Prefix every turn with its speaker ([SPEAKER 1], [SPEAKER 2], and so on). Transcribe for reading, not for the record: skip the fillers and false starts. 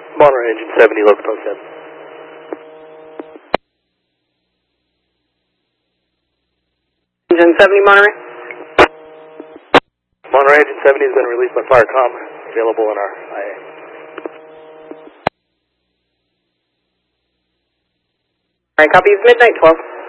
[SPEAKER 1] Monterey Engine 70, local post 7.
[SPEAKER 2] Engine 70, Monterey.
[SPEAKER 1] Monterey Engine 70 has been released by Firecom, available in our IA.
[SPEAKER 2] Alright, copy. Midnight 12.